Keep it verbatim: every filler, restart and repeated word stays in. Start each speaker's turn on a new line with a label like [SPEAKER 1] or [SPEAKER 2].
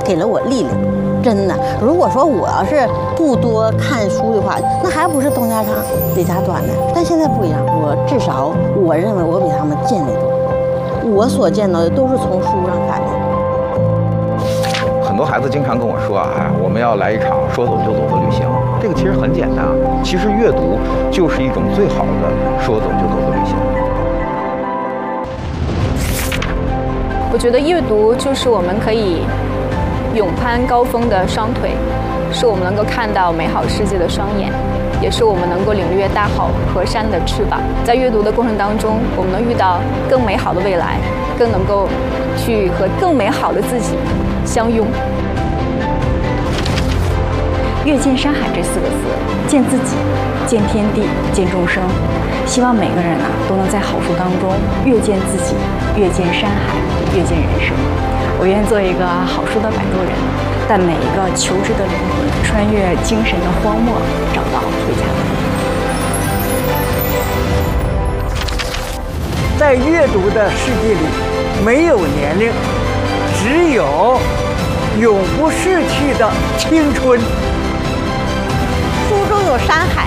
[SPEAKER 1] 给了我力量。真的，如果说我要是不多看书的话，那还不是东家长李家短呢？但现在不一样，我至少我认为我比他们见得多，我所见到的都是从书上看的。
[SPEAKER 2] 很多孩子经常跟我说啊，哎，我们要来一场说走就走的旅行。这个其实很简单啊，其实阅读就是一种最好的说走就走的旅行。
[SPEAKER 3] 我觉得阅读就是我们可以勇攀高峰的双腿，是我们能够看到美好世界的双眼，也是我们能够领略大好河山的翅膀。在阅读的过程当中，我们能遇到更美好的未来，更能够去和更美好的自己相拥。
[SPEAKER 4] 阅见山海这四个字，见自己，见天地，见众生。希望每个人啊都能在好书当中阅见自己，阅见山海，阅见人生。我愿做一个好书的摆渡人，带每一个求知的灵魂穿越精神的荒漠，找到回家的
[SPEAKER 5] 路。在阅读的世界里，没有年龄，只有永不逝去的青春。
[SPEAKER 1] 书中有山海，